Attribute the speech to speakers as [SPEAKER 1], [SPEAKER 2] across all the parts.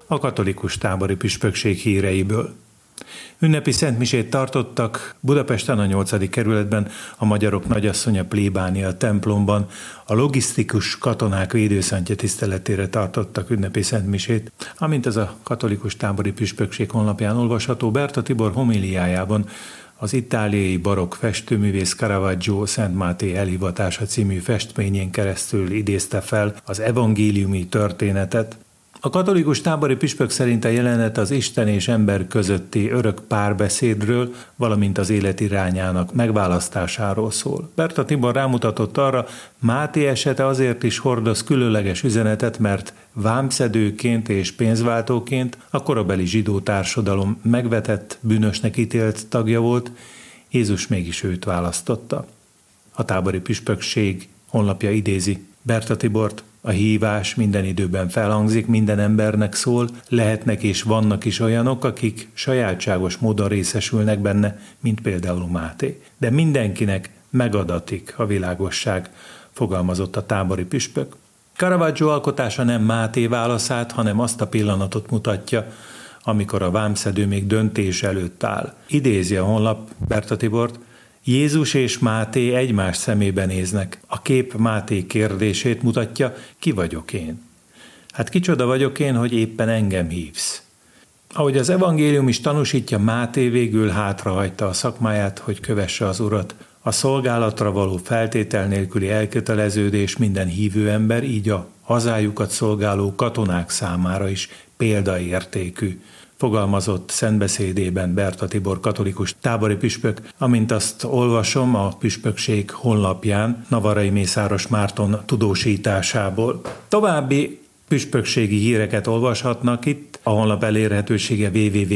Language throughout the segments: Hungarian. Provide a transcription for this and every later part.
[SPEAKER 1] a katolikus tábori püspökség híreiből. Ünnepi szentmisét tartottak Budapesten a 8. kerületben, a Magyarok Nagyasszonya plébánia templomban, a logisztikus katonák védőszentje tiszteletére tartottak ünnepi szentmisét, amint ez a katolikus tábori püspökség honlapján olvasható. Berta Tibor homiliájában az itáliai barokk festőművész Caravaggio Szent Máté elhivatása című festményén keresztül idézte fel az evangéliumi történetet. A katolikus tábori püspök szerint a jelenet az Isten és ember közötti örök párbeszédről, valamint az élet irányának megválasztásáról szól. Berta Tibor rámutatott arra, Máté esete azért is hordoz különleges üzenetet, mert vámszedőként és pénzváltóként a korabeli zsidó társadalom megvetett, bűnösnek ítélt tagja volt, Jézus mégis őt választotta. A tábori püspökség honlapja idézi Berta Tibort: a hívás minden időben felhangzik, minden embernek szól, lehetnek és vannak is olyanok, akik sajátságos módon részesülnek benne, mint például Máté. De mindenkinek megadatik a világosság, fogalmazott a tábori püspök. Caravaggio alkotása nem Máté válaszát, hanem azt a pillanatot mutatja, amikor a vámszedő még döntés előtt áll. Idézi a honlap Berta Tibort: Jézus és Máté egymás szemébe néznek. A kép Máté kérdését mutatja: ki vagyok én? Hát kicsoda vagyok én, hogy éppen engem hívsz? Ahogy az evangélium is tanúsítja, Máté végül hátrahagyta a szakmáját, hogy kövesse az Urat. A szolgálatra való feltétel nélküli elköteleződés minden hívő ember, így a hazájukat szolgáló katonák számára is példaértékű, fogalmazott szentbeszédében Berta Tibor katolikus tábori püspök, amint azt olvasom a püspökség honlapján Navarai Mészáros Márton tudósításából. További püspökségi híreket olvashatnak itt, a honlap elérhetősége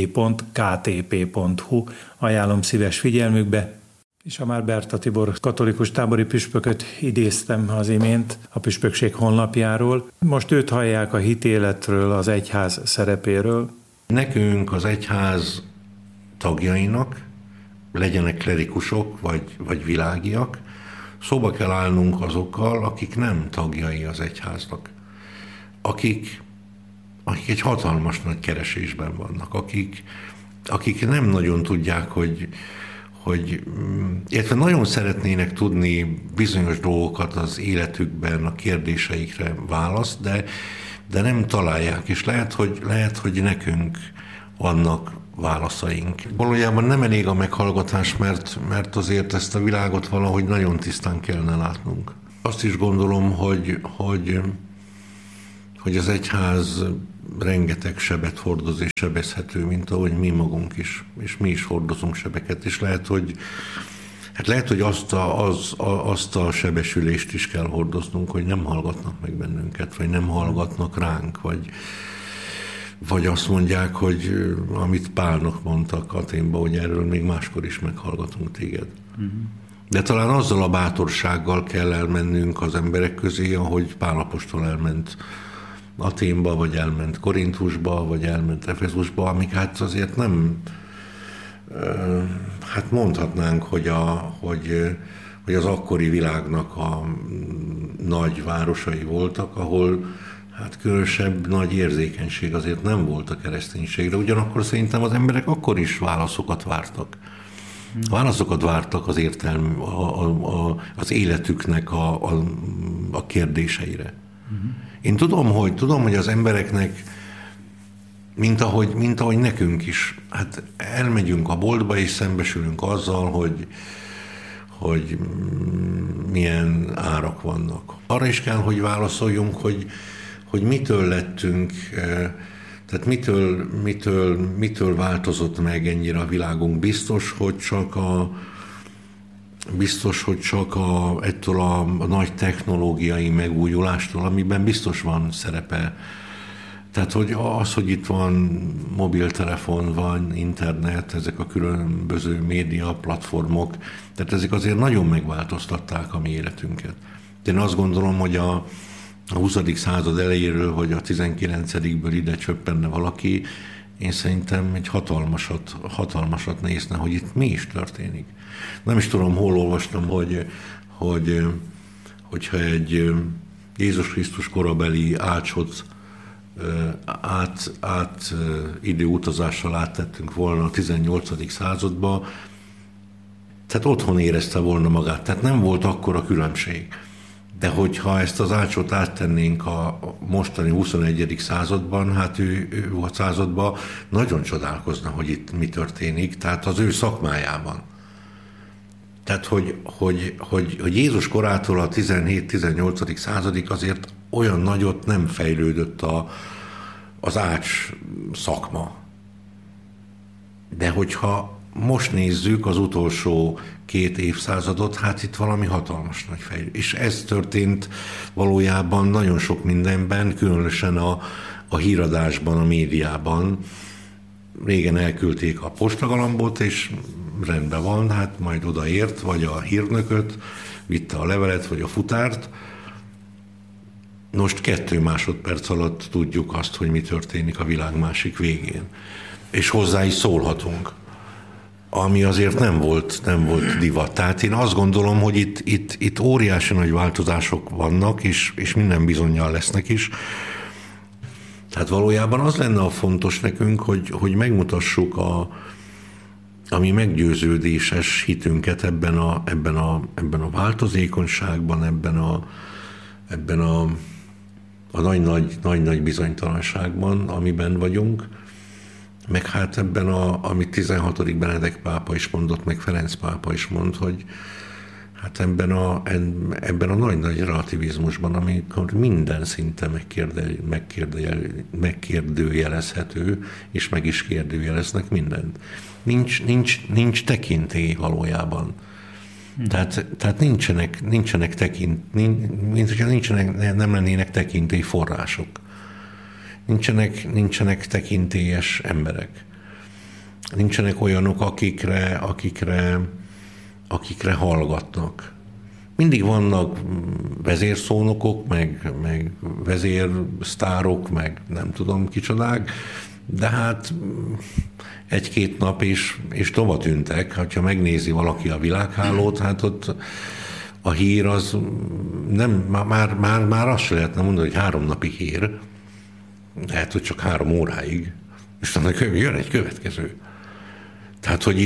[SPEAKER 1] www.ktp.hu. Ajánlom szíves figyelmükbe. És ha már Berta Tibor katolikus tábori püspököt idéztem az imént a püspökség honlapjáról, most őt hallják a hitéletről, az egyház szerepéről.
[SPEAKER 2] Nekünk, az egyház tagjainak, legyenek klerikusok vagy világiak, szóba kell állnunk azokkal, akik nem tagjai az egyháznak. Akik egy hatalmas nagy keresésben vannak, akik nem nagyon tudják, illetve nagyon szeretnének tudni bizonyos dolgokat az életükben, a kérdéseikre választ, de nem találják, és lehet, hogy nekünk vannak válaszaink. Valójában nem elég a meghallgatás, mert azért ezt a világot valahogy nagyon tisztán kellene látnunk. Azt is gondolom, hogy az egyház rengeteg sebet hordoz és sebezhető, mint ahogy mi magunk is, és mi is hordozunk sebeket, és lehet, hogy azt a sebesülést is kell hordoznunk, hogy nem hallgatnak meg bennünket, vagy nem hallgatnak ránk, vagy azt mondják, hogy amit Pálnak mondtak Athénban, hogy erről még máskor is meghallgatunk téged. De talán azzal a bátorsággal kell elmennünk az emberek közé, ahogy Pál apostol elment Athénba, vagy elment Korinthusba, vagy elment Efezusba, amik hát azért nem, hát mondhatnánk, hogy az akkori világnak a nagy városai voltak, ahol hát különösebb nagy érzékenység azért nem volt a kereszténységre, ugyanakkor szerintem az emberek akkor is válaszokat vártak. Válaszokat vártak az értelmű, az életüknek a kérdéseire. Én tudom, hogy az embereknek, mint ahogy nekünk is, hát elmegyünk a boltba és szembesülünk azzal, hogy milyen árak vannak. Arra is kell, hogy válaszoljunk, hogy mitől lettünk, tehát mitől változott meg ennyire a világunk. Biztos, hogy csak ettől a nagy technológiai megújulástól, amiben biztos van szerepe. Tehát hogy itt van mobiltelefon, van internet, ezek a különböző média platformok, tehát ezek azért nagyon megváltoztatták a mi életünket. Én azt gondolom, hogy a 20. század elejéről, hogy a 19-ből ide csöppenne valaki, én szerintem egy hatalmasat nézne, hogy itt mi is történik. Nem is tudom, hol olvastam, hogyha egy Jézus Krisztus korabeli ácsot időutazással áttettünk volna a 18. századba, tehát otthon érezte volna magát, tehát nem volt akkora különbség. De hogyha ezt az ácsot áttennénk a mostani 21. században, hát ő a században nagyon csodálkozna, hogy itt mi történik, tehát az ő szakmájában. Tehát, hogy Jézus korától a 17-18. századig azért olyan nagyot nem fejlődött az ács szakma. De hogyha most nézzük az utolsó 2 évszázadot, hát itt valami hatalmas nagy fejlődés. És ez történt valójában nagyon sok mindenben, különösen a híradásban, a médiában. Régen elküldték a postagalambot, és rendben van, hát majd odaért, vagy a hírnököt, vitte a levelet, vagy a futárt. Most 2 másodperc alatt tudjuk azt, hogy mi történik a világ másik végén. És hozzá is szólhatunk, ami azért nem volt divat. Tehát én azt gondolom, hogy itt óriási nagy változások vannak, és minden bizonnyal lesznek is. Tehát valójában az lenne a fontos nekünk, hogy megmutassuk a mi meggyőződéses hitünket ebben a változékonyságban, ebben a nagy bizonytalanságban, amiben vagyunk, meg hát ebben, amit 16. Benedek pápa is mondott, meg Ferenc pápa is mond, hogy hát ebben a nagy relativizmusban, amikor minden szinte megkérdőjelezhető, és meg is kérdőjeleznek mindent. Nincs tekintély valójában. Tehát nem lennének tekintély források. Nincsenek tekintélyes emberek. Nincsenek olyanok, akikre hallgatnak. Mindig vannak vezérszónokok, meg vezérsztárok, meg nem tudom kicsodák, de hát 1-2 nap és tova tűntek. Ha megnézi valaki a világhálót, hát ott a hír az nem, már azt se lehetne mondani, hogy 3 napi hír, lehet, hogy csak 3 óráig, és annak jön egy következő. Tehát, hogy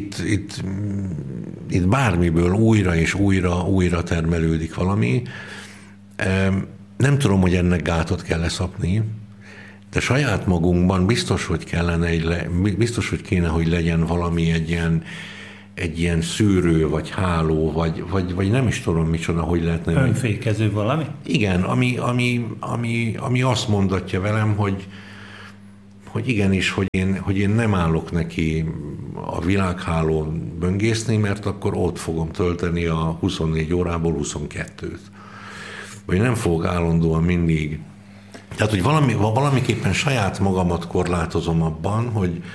[SPEAKER 2] itt bármiből újra és újra termelődik valami. Nem tudom, hogy ennek gátot kell leszapni, de saját magunkban biztos, hogy kéne, hogy legyen valami egy ilyen szűrő, vagy háló, vagy nem is tudom micsoda, hogy lehetne.
[SPEAKER 1] Önfékező valami?
[SPEAKER 2] Igen, ami azt mondatja velem, hogy igenis, hogy én nem állok neki a világhálón böngészni, mert akkor ott fogom tölteni a 24 órából 22-t. Vagy nem fogok állandóan mindig. Tehát, hogy valamiképpen saját magamat korlátozom abban,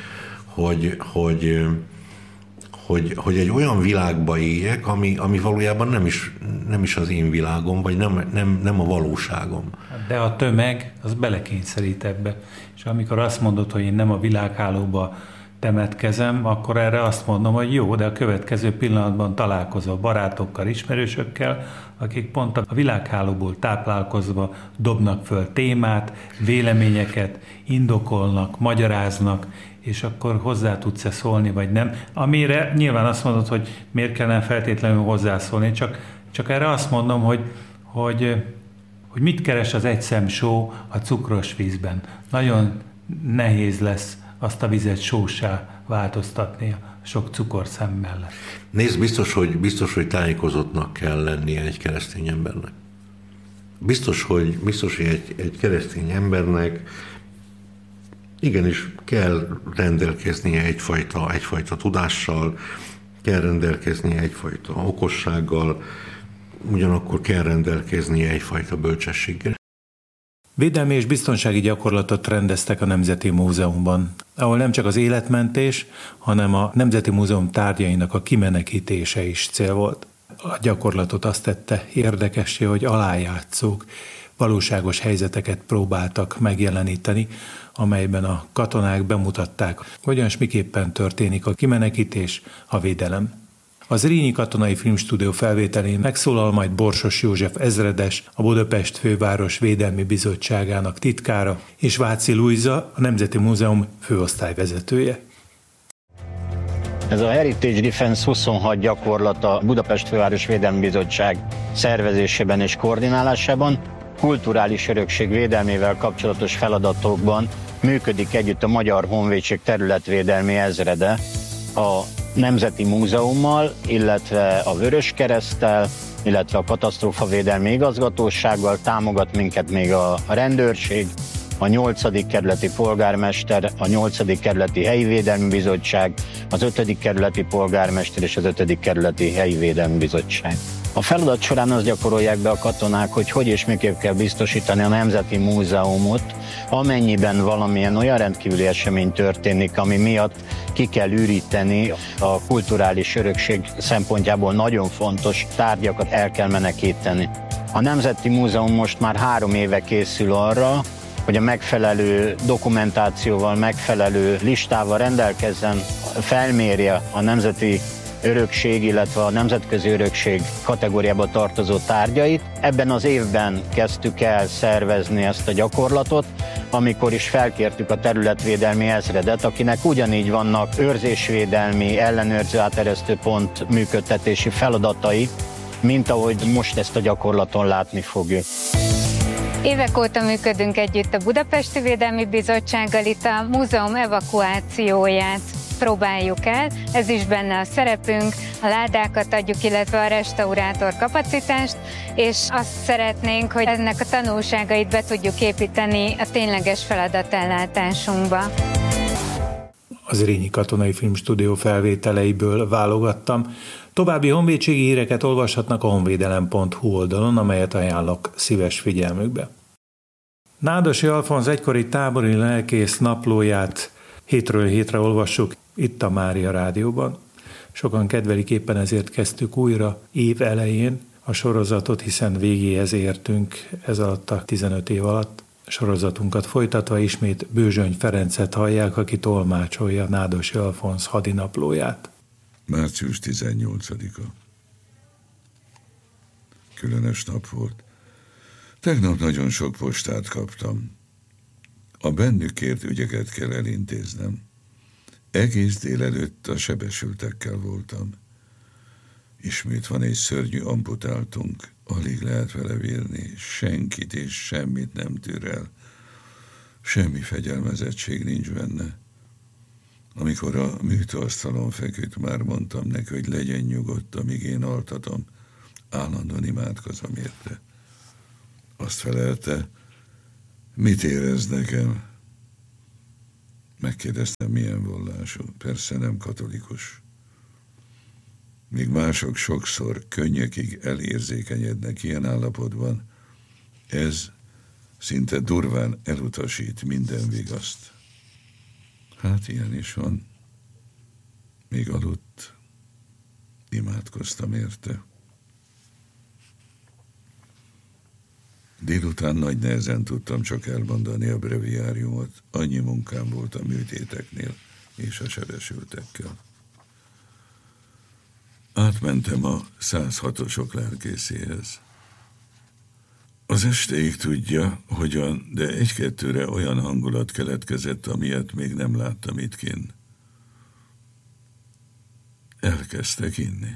[SPEAKER 2] hogy egy olyan világba éljek, ami valójában nem is az én világom, vagy nem a valóságom.
[SPEAKER 1] De a tömeg, az belekényszerít ebbe. És amikor azt mondod, hogy én nem a világhálóba temetkezem, akkor erre azt mondom, hogy jó, de a következő pillanatban találkozol barátokkal, ismerősökkel, akik pont a világhálóból táplálkozva dobnak föl témát, véleményeket, indokolnak, magyaráznak, és akkor hozzá tudsz-e szólni, vagy nem. Amire nyilván azt mondod, hogy miért kellene feltétlenül hozzászólni, csak erre azt mondom, hogy mit keres az egyszem só a cukros vízben. Nagyon nehéz lesz azt a vizet sóssá változtatni a sok cukorszem mellett.
[SPEAKER 2] Nézd, biztos, hogy tájékozottnak kell lennie egy keresztény embernek. Biztos, hogy egy keresztény embernek igenis kell rendelkeznie egyfajta tudással, kell rendelkeznie egyfajta okossággal, ugyanakkor kell rendelkeznie egyfajta bölcsességgel.
[SPEAKER 1] Védelmi és biztonsági gyakorlatot rendeztek a Nemzeti Múzeumban, ahol nem csak az életmentés, hanem a Nemzeti Múzeum tárgyainak a kimenekítése is cél volt. A gyakorlatot azt tette érdekessé, hogy alájátszók valóságos helyzeteket próbáltak megjeleníteni, amelyben a katonák bemutatták, hogyan és miképpen történik a kimenekítés, a védelem. Az Zrínyi Katonai Filmstúdió felvételén megszólal majd Borsos József ezredes, a Budapest Főváros Védelmi Bizottságának titkára, és Váci Lujza, a Nemzeti Múzeum főosztályvezetője.
[SPEAKER 3] Ez a Heritage Defense 26 gyakorlata Budapest Főváros Védelmi Bizottság szervezésében és koordinálásában, kulturális örökség védelmével kapcsolatos feladatokban működik együtt a Magyar Honvédség területvédelmi ezrede, a Nemzeti Múzeummal, illetve a Vöröskereszttel, illetve a Katasztrófavédelmi Igazgatósággal, támogat minket még a rendőrség, a 8. kerületi polgármester, a 8. kerületi helyi védelmi bizottság, az 5. kerületi polgármester és az 5. kerületi helyi védelmi bizottság. A feladat során azt gyakorolják be a katonák, hogy és miképp kell biztosítani a Nemzeti Múzeumot, amennyiben valamilyen olyan rendkívüli esemény történik, ami miatt ki kell üríteni a kulturális örökség szempontjából nagyon fontos tárgyakat el kell menekíteni. A Nemzeti Múzeum most már 3 éve készül arra, hogy a megfelelő dokumentációval, megfelelő listával rendelkezzen, felmérje a nemzeti örökség, illetve a nemzetközi örökség kategóriába tartozó tárgyait. Ebben az évben kezdtük el szervezni ezt a gyakorlatot, amikor is felkértük a területvédelmi ezredet, akinek ugyanígy vannak őrzésvédelmi, ellenőrző áteresztő pont működtetési feladatai, mint ahogy most ezt a gyakorlaton látni fogjuk.
[SPEAKER 4] Évek óta működünk együtt a Budapesti Védelmi Bizottsággal, itt a múzeum evakuációját próbáljuk el, ez is benne a szerepünk, a ládákat adjuk, illetve a restaurátor kapacitást, és azt szeretnénk, hogy ennek a tanulságait be tudjuk építeni a tényleges feladatellátásunkba.
[SPEAKER 1] Az Zrínyi Katonai Filmstúdió felvételeiből válogattam. További honvédségi híreket olvashatnak a honvédelem.hu oldalon, amelyet ajánlok szíves figyelmükbe. Nádosi Alfonz egykori tábori lelkész naplóját hétről hétre olvassuk itt a Mária Rádióban. Sokan kedvelik, éppen ezért kezdtük újra év elején a sorozatot, hiszen végéhez értünk ez alatt a 15 év alatt. Sorozatunkat folytatva ismét Bőzsöny Ferencet hallják, aki tolmácsolja Nádosi Alfonz hadinaplóját.
[SPEAKER 5] Március 18-a. Különös nap volt. Tegnap nagyon sok postát kaptam. A bennük kért ügyeket kell elintéznem. Egész délelőtt a sebesültekkel voltam. Ismét van egy szörnyű amputáltunk, alig lehet vele vérni, senkit és semmit nem tűr el. Semmi fegyelmezettség nincs benne. Amikor a műtőasztalon feküdt, már mondtam neki, hogy legyen nyugodt, amíg én altatom. Állandóan imádkozom érte. Azt felelte, mit érez nekem? Megkérdeztem, milyen vallású. Persze nem katolikus. Míg mások sokszor könnyekig elérzékenyednek ilyen állapotban, ez szinte durván elutasít minden vigaszt. Hát ilyen is van. Még aludt, imádkoztam érte. Délután nagy nehezen tudtam csak elmondani a breviáriumot, annyi munkám volt a műtéteknél és a sebesültekkel. Átmentem a 106-osok lelkészéhez. Az estéig tudja, hogyan, de egy-kettőre olyan hangulat keletkezett, amilyet még nem láttam itt kint. Elkezdtek inni.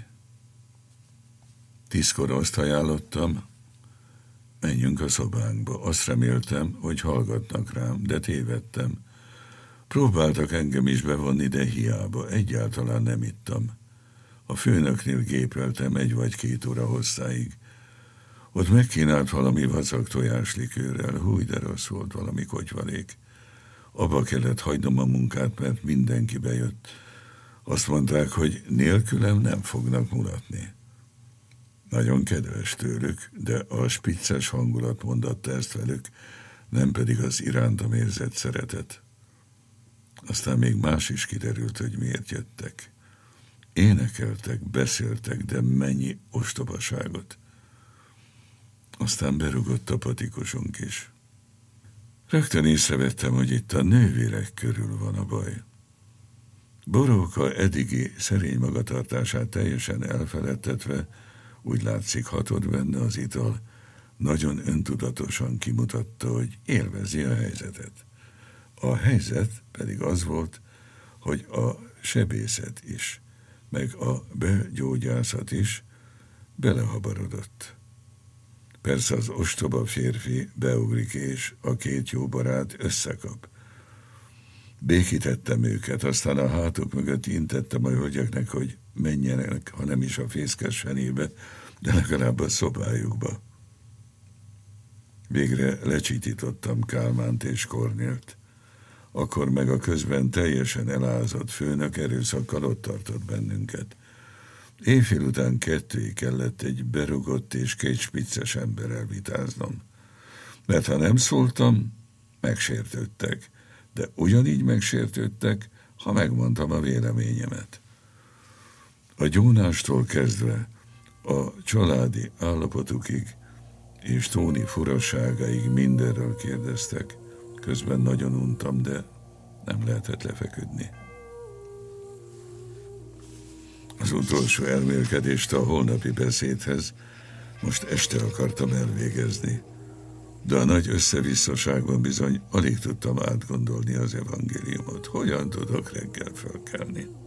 [SPEAKER 5] 10-kor azt ajánlottam, menjünk a szobánkba. Azt reméltem, hogy hallgatnak rám, de tévedtem. Próbáltak engem is bevonni, de hiába, egyáltalán nem ittam. A főnöknél gépeltem 1 vagy 2 óra hosszáig. Ott megkínált valami vacak tojáslikőrrel, húj, de rossz volt, valami kotyvalék. Abba kellett hagynom a munkát, mert mindenki bejött. Azt mondták, hogy nélkülem nem fognak mulatni. Nagyon kedves tőlük, de a spicces hangulat mondatta ezt velük, nem pedig az irántam érzett szeretet. Aztán még más is kiderült, hogy miért jöttek. Énekeltek, beszéltek, de mennyi ostobaságot. Aztán berugott a patikosunk is. Rögtön észrevettem, hogy itt a nővérek körül van a baj. Boróka eddigi szerény magatartását teljesen elfeledtetve, úgy látszik hatott benne az ital, nagyon öntudatosan kimutatta, hogy élvezi a helyzetet. A helyzet pedig az volt, hogy a sebészet is, meg a begyógyászat is belehabarodott. Persze az ostoba férfi beugrik, és a két jó barát összekap. Békítettem őket, aztán a hátuk mögött intettem a hölgyeknek, hogy menjenek, ha nem is a fészkes fenébe, de legalább a szobájukba. Végre lecsitítottam Kálmánt és Kornélt. Akkor meg a közben teljesen elázott főnök erőszakkal ott tartott bennünket. Éjfél után 2-ig kellett egy berugott és 2 spicces emberrel vitáznom. Mert ha nem szóltam, megsértődtek, de ugyanígy megsértődtek, ha megmondtam a véleményemet. A gyónástól kezdve a családi állapotukig és Tóni furaságáig mindenről kérdeztek. Közben nagyon untam, de nem lehetett lefeküdni. Az utolsó elmélkedést a holnapi beszédhez most este akartam elvégezni, de a nagy összevisszaságban bizony alig tudtam átgondolni az evangéliumot. Hogyan tudok reggel fölkelni?